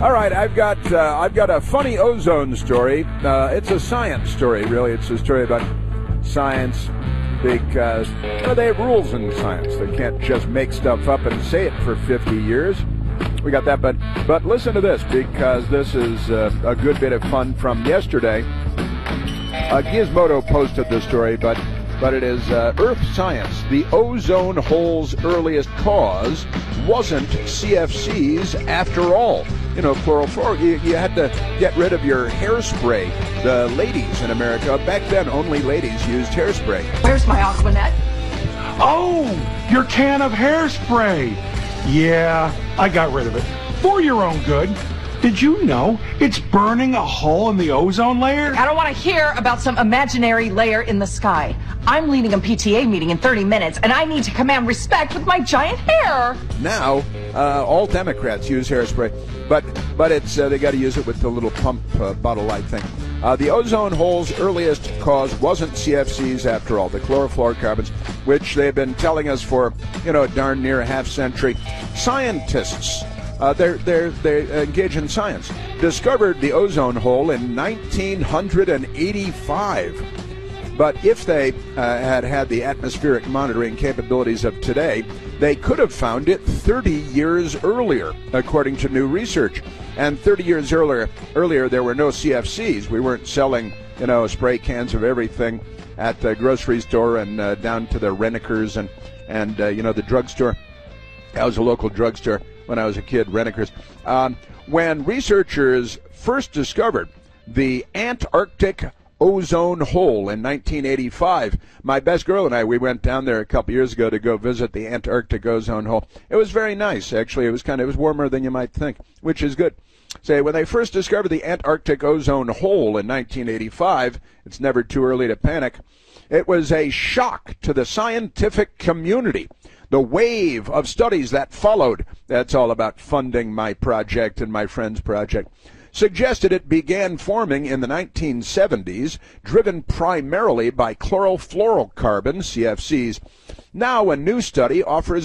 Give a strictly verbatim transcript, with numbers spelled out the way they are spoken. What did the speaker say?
All right, I've got uh, I've got a funny ozone story. Uh, it's a science story, really. It's a story about science because well, they have rules in science. They can't just make stuff up and say it for fifty years. We got that, but but listen to this because this is uh, a good bit of fun from yesterday. Uh, Gizmodo posted this story, but but it is uh, Earth Science. The ozone hole's earliest cause wasn't C F Cs after all. You know, chlorofluor, you, you had to get rid of your hairspray. The ladies in America, back then only ladies used hairspray. Where's my Aquanet? Oh, your can of hairspray. Yeah, I got rid of it. For your own good. Did you know it's burning a hole in the ozone layer? I don't want to hear about some imaginary layer in the sky. I'm leading a P T A meeting in thirty minutes, and I need to command respect with my giant hair. Now, uh, all Democrats use hairspray, but but it's uh, they got to use it with the little pump uh, bottle light thing. Uh, the ozone hole's earliest cause wasn't C F Cs after all, the chlorofluorocarbons, which they've been telling us for, you know, darn near a half century. Scientists, uh, they're, they're, they engage in science, discovered the ozone hole in nineteen eighty-five. But if they uh, had had the atmospheric monitoring capabilities of today, they could have found it thirty years earlier, according to new research. And thirty years earlier, earlier there were no C F Cs. We weren't selling, you know, spray cans of everything at the grocery store and uh, down to the Renekers and, and uh, you know, the drugstore. That was a local drugstore when I was a kid, Renekers. Um, when researchers first discovered the Antarctic ozone hole in nineteen eighty-five. My best girl and I, we went down there a couple years ago to go visit the Antarctic ozone hole. It was very nice, actually. It was kind of, it was warmer than you might think, which is good. Say, when they first discovered the Antarctic ozone hole in nineteen eighty-five, it's never too early to panic, it was a shock to the scientific community. The wave of studies that followed, that's all about funding my project and my friend's project, suggested it began forming in the nineteen seventies, driven primarily by chlorofluorocarbon, C F Cs. Now a new study offers